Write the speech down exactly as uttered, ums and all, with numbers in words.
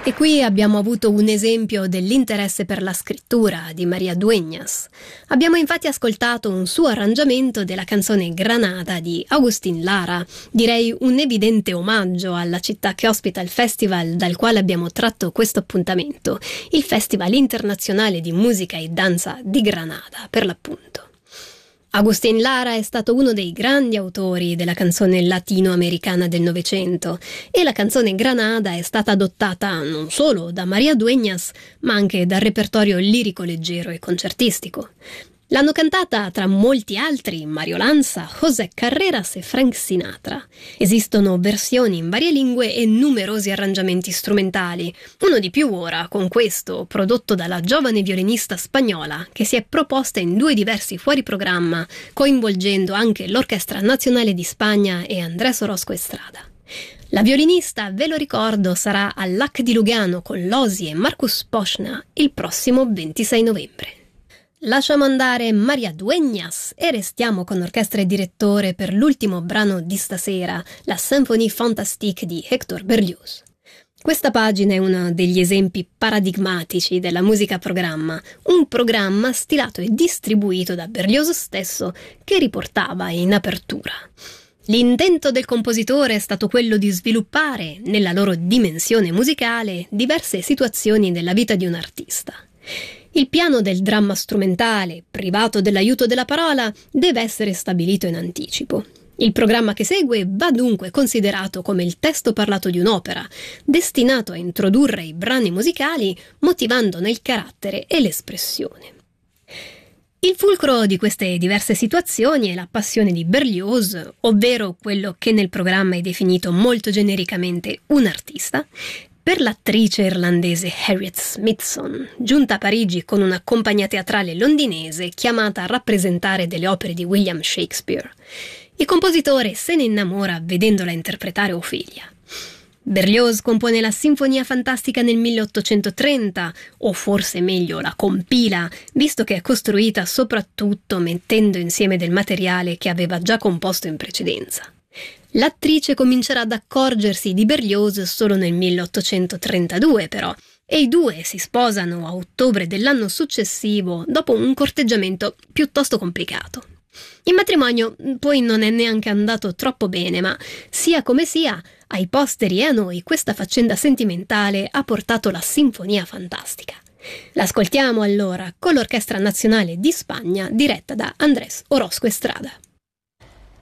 E qui abbiamo avuto un esempio dell'interesse per la scrittura di María Dueñas. Abbiamo infatti ascoltato un suo arrangiamento della canzone Granada di Agustín Lara, direi un evidente omaggio alla città che ospita il festival dal quale abbiamo tratto questo appuntamento, il Festival Internazionale di Musica e Danza di Granada, per l'appunto. Agustín Lara è stato uno dei grandi autori della canzone latinoamericana del Novecento e la canzone Granada è stata adottata non solo da María Dueñas, ma anche dal repertorio lirico leggero e concertistico. L'hanno cantata tra molti altri Mario Lanza, José Carreras e Frank Sinatra. Esistono versioni in varie lingue e numerosi arrangiamenti strumentali, uno di più ora con questo, prodotto dalla giovane violinista spagnola che si è proposta in due diversi fuoriprogramma, coinvolgendo anche l'Orchestra Nazionale di Spagna e Andrés Orozco Estrada. La violinista, ve lo ricordo, sarà all'A C di Lugano con Losi e Marcus Poschna il prossimo ventisei novembre. Lasciamo andare María Dueñas e restiamo con orchestra e direttore per l'ultimo brano di stasera, la Symphonie Fantastique di Héctor Berlioz. Questa pagina è uno degli esempi paradigmatici della musica a programma, un programma stilato e distribuito da Berlioz stesso che riportava in apertura. L'intento del compositore è stato quello di sviluppare, nella loro dimensione musicale, diverse situazioni della vita di un artista. Il piano del dramma strumentale, privato dell'aiuto della parola, deve essere stabilito in anticipo. Il programma che segue va dunque considerato come il testo parlato di un'opera, destinato a introdurre i brani musicali, motivandone il carattere e l'espressione. Il fulcro di queste diverse situazioni è la passione di Berlioz, ovvero quello che nel programma è definito molto genericamente un artista, per l'attrice irlandese Harriet Smithson, giunta a Parigi con una compagnia teatrale londinese chiamata a rappresentare delle opere di William Shakespeare. Il compositore se ne innamora vedendola interpretare Ophelia. Berlioz compone la Sinfonia Fantastica nel milleottocentotrenta, o forse meglio la compila, visto che è costruita soprattutto mettendo insieme del materiale che aveva già composto in precedenza. L'attrice comincerà ad accorgersi di Berlioz solo nel milleottocentotrentadue, però, e i due si sposano a ottobre dell'anno successivo dopo un corteggiamento piuttosto complicato. Il matrimonio poi non è neanche andato troppo bene, ma sia come sia, ai posteri e a noi questa faccenda sentimentale ha portato la Sinfonia Fantastica. L'ascoltiamo allora con l'Orchestra Nazionale di Spagna diretta da Andrés Orozco Estrada.